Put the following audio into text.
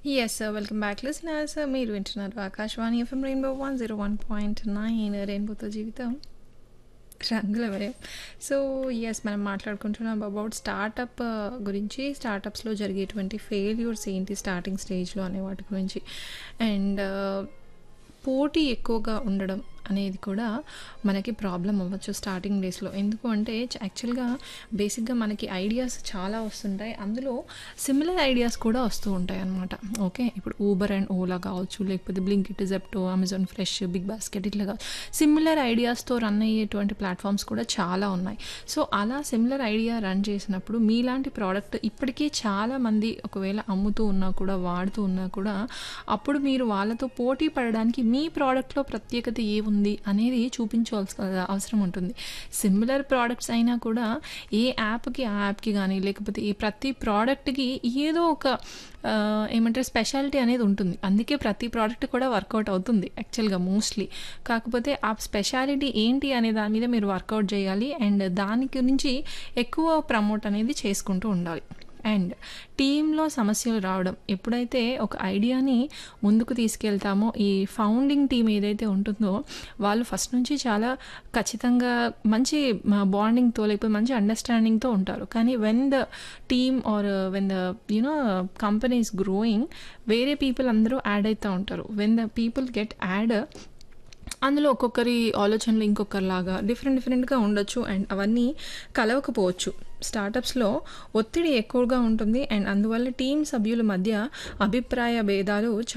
Yes sir. Welcome back listeners. మీరు వింటున్నారు Akashvani FM rainbow 101.9 రెయిన్బోతో జీవితం రంగులమయం. సో, యెస్ మనం మాట్లాడుకుంటున్నాం అబౌట్ స్టార్టప్ గురించి. స్టార్టప్స్‌లో జరిగేటువంటి ఫెయిల్యూర్స్ ఏంటి స్టార్టింగ్ స్టేజ్‌లో అనే వాటి గురించి. అండ్ పోటీ ఎక్కువగా ఉండడం అనేది కూడా మనకి ప్రాబ్లమ్ అవ్వచ్చు స్టార్టింగ్ డేస్‌లో. ఎందుకు అంటే యాక్చువల్‌గా బేసిక్‌గా మనకి ఐడియాస్ చాలా వస్తుంటాయి. అందులో సిమిలర్ ఐడియాస్ కూడా వస్తూ ఉంటాయన్నమాట. ఓకే. ఇప్పుడు ఊబర్ అండ్ ఓలా కావచ్చు, లేకపోతే Blinkit, Zepto, Amazon fresh, big basket ఇట్లా కావచ్చు. సిమిలర్ ఐడియాస్‌తో రన్ అయ్యేటువంటి ప్లాట్‌ఫామ్స్ కూడా చాలా ఉన్నాయి. సో, అలా సిమిలర్ ఐడియా రన్ చేసినప్పుడు మీలాంటి ప్రోడక్ట్ ఇప్పటికే చాలామంది ఒకవేళ అమ్ముతూ ఉన్నా కూడా, వాడుతూ ఉన్నా కూడా, అప్పుడు మీరు వాళ్ళతో పోటీ పడడానికి మీ ప్రోడక్ట్‌లో ప్రత్యేకత ఏముంది అనేది చూపించాల్సిన అవసరం ఉంటుంది. సిమిలర్ ప్రోడక్ట్స్ అయినా కూడా ఏ యాప్‌కి ఆ యాప్‌కి గానీ, లేకపోతే ఈ ప్రతి ప్రోడక్ట్‌కి ఏదో ఒక ఏమంటారు స్పెషాలిటీ అనేది ఉంటుంది. అందుకే ప్రతి ప్రోడక్ట్ కూడా వర్కౌట్ అవుతుంది యాక్చువల్‌గా మోస్ట్‌లీ. కాకపోతే ఆ స్పెషాలిటీ ఏంటి అనే దాని మీద మీరు వర్కౌట్ చేయాలి. అండ్ దాని గురించి ఎక్కువ ప్రమోట్ అనేది చేసుకుంటూ ఉండాలి. అండ్ టీమ్‌లో సమస్యలు రావడం. ఎప్పుడైతే ఒక ఐడియాని ముందుకు తీసుకెళ్తామో ఈ ఫౌండింగ్ టీమ్ ఏదైతే ఉంటుందో వాళ్ళు ఫస్ట్ నుంచి చాలా ఖచ్చితంగా మంచి బాండింగ్‌తో లేకపోతే మంచి అండర్‌స్టాండింగ్‌తో ఉంటారు. కానీ when the team or when the company is growing వేరే పీపుల్ అందరూ యాడ్ అయితా ఉంటారు. When the people get add అందులో ఒక్కొక్కరి ఆలోచనలు ఇంకొకరిలాగా డిఫరెంట్‌గా ఉండొచ్చు. అండ్ అవన్నీ కలవకపోవచ్చు. స్టార్టప్స్‌లో ఒత్తిడి ఎక్కువగా ఉంటుంది. అండ్ అందువల్ల టీమ్ సభ్యుల మధ్య అభిప్రాయ భేదాలు